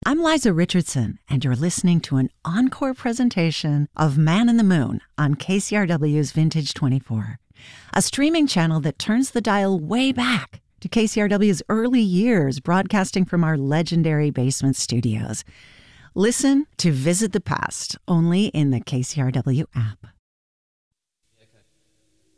I'm Liza Richardson, and you're listening to an encore presentation of Man in the Moon on KCRW's Vintage 24, a streaming channel that turns the dial way back to KCRW's early years broadcasting from our legendary basement studios. Listen to Visit the Past only in the KCRW app.